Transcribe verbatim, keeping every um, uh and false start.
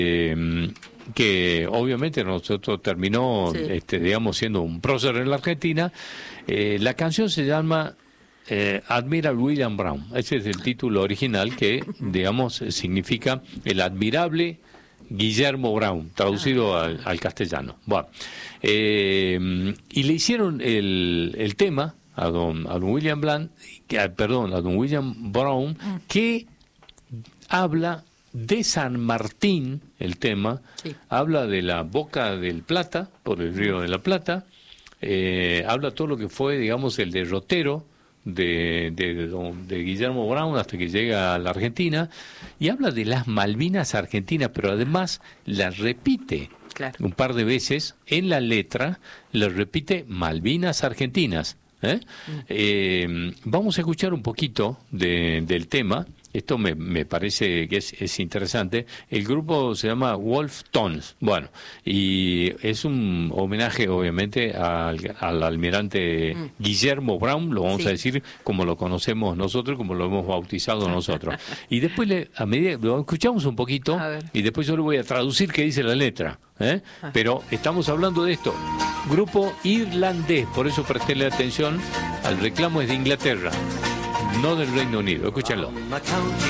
Eh, que obviamente nosotros terminó, sí. este, digamos, siendo un prócer en la Argentina. Eh, la canción se llama eh, Admiral William Brown. Ese es el título original que, digamos, significa el admirable Guillermo Brown, traducido ah. al, al castellano. Bueno, eh, y le hicieron el, el tema a don, a don William Bland, que, perdón, a don William Brown, que habla de San Martín, el tema, sí. habla de la Boca del Plata, por el Río de la Plata, eh, habla todo lo que fue, digamos, el derrotero de, de, de, de Guillermo Brown hasta que llega a la Argentina, y habla de las Malvinas argentinas, pero además la repite claro. un par de veces en la letra, la repite Malvinas argentinas. ¿eh? Mm. Eh, vamos a escuchar un poquito de, del tema. Esto me, me parece que es, es interesante. El grupo se llama Wolf Tones. Bueno, y es un homenaje, obviamente, al, al almirante mm. Guillermo Brown, lo vamos sí. a decir como lo conocemos nosotros, como lo hemos bautizado nosotros. Y después, le, a medida lo escuchamos un poquito, y después yo le voy a traducir qué dice la letra. ¿eh? Ah. Pero estamos hablando de esto. Grupo irlandés, por eso prestéle atención al reclamo, es de Inglaterra, no del Reino Unido. Escúchenlo.